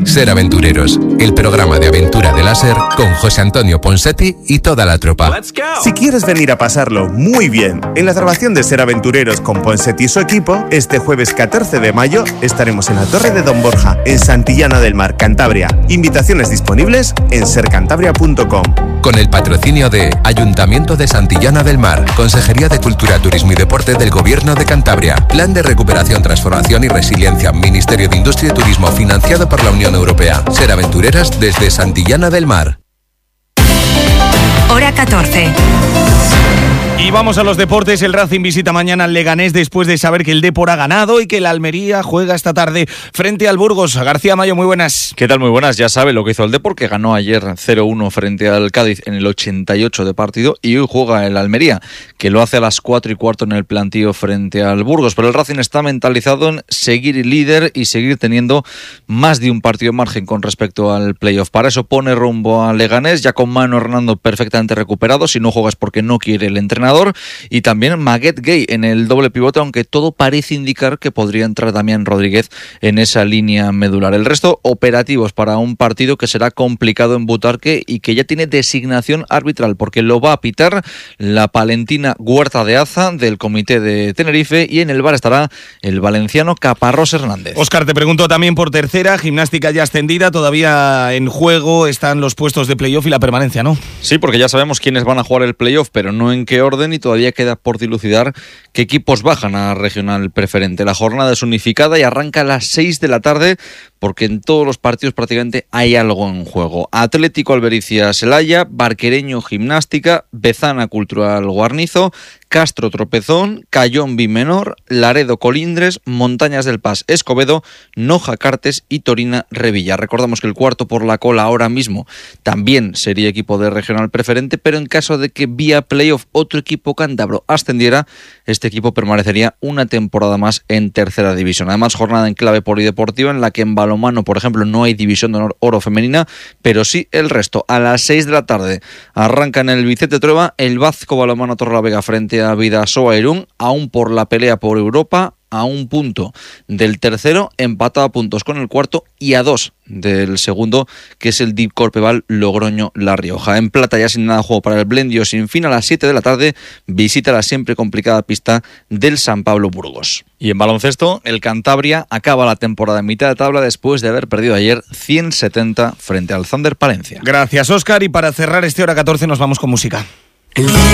Ser Aventureros, el programa de aventura de láser con José Antonio Ponsetti y toda la tropa. Si quieres venir a pasarlo muy bien en la grabación de Ser Aventureros con Ponsetti y su equipo, este jueves 14 de mayo estaremos en la Torre de Don Borja, en Santillana del Mar, Cantabria. Invitaciones disponibles en sercantabria.com. Con el patrocinio de Ayuntamiento de Santillana del Mar, Consejería de Cultura, Turismo y Deporte del Gobierno de Cantabria, Plan de Recuperación, Transformación y Resiliencia, Ministerio de Industria y Turismo, financiado por la Unión Europea. Ser Aventureras desde Santillana del Mar. Hora 14. Y vamos a los deportes. El Racing visita mañana al Leganés después de saber que el Depor ha ganado y que el Almería juega esta tarde frente al Burgos. García Mayo, muy buenas. ¿Qué tal? Muy buenas. Ya sabe lo que hizo el Depor, que ganó ayer 0-1 frente al Cádiz en el 88 de partido, y hoy juega el Almería, que lo hace a las 4:15 en el plantío frente al Burgos. Pero el Racing está mentalizado en seguir líder y seguir teniendo más de un partido margen con respecto al playoff. Para eso pone rumbo al Leganés, ya con Manu Hernando perfectamente recuperado. Si no juegas porque no quiere el entrenador. Y también Maguette Gay en el doble pivote, aunque todo parece indicar que podría entrar Damián Rodríguez en esa línea medular. El resto operativos para un partido que será complicado en Butarque y que ya tiene designación arbitral, porque lo va a pitar la palentina Huerta de Aza del Comité de Tenerife, y en el VAR estará el valenciano Caparrós Hernández. Óscar, te pregunto también por tercera, Gimnástica ya ascendida, todavía en juego están los puestos de playoff y la permanencia, ¿no? Sí, porque ya sabemos quiénes van a jugar el playoff, pero no en qué orden, y todavía queda por dilucidar qué equipos bajan a regional preferente. La jornada es unificada y arranca a las 6 de la tarde, porque en todos los partidos prácticamente hay algo en juego. Atlético Albericia Celaya, Barquereño Gimnástica, Bezana Cultural Guarnizo, Castro Tropezón, Cayón Bimenor, Laredo Colindres, Montañas del Paz Escobedo, Noja Cartes y Torina Revilla. Recordamos que el cuarto por la cola ahora mismo también sería equipo de regional preferente, pero en caso de que vía playoff otro equipo cántabro ascendiera, este equipo permanecería una temporada más en tercera división. Además, jornada en clave polideportiva en la que en balonmano, por ejemplo, no hay división de honor oro femenina, pero sí el resto. A las 6 de la tarde arranca en el Vicente Trueba el Vasco Balonmano Torrelavega frente a Bidasoa Irún, aún por la pelea por Europa, a un punto del tercero, empatado a puntos con el cuarto y a 2 del segundo, que es el Deep Corpeval Logroño La Rioja. En plata, ya sin nada de juego para el Blendio sin fin, a las 7 de la tarde visita la siempre complicada pista del San Pablo Burgos. Y en baloncesto, el Cantabria acaba la temporada en mitad de tabla después de haber perdido ayer 170 frente al Thunder Palencia. Gracias, Óscar, y para cerrar este hora 14 nos vamos con música.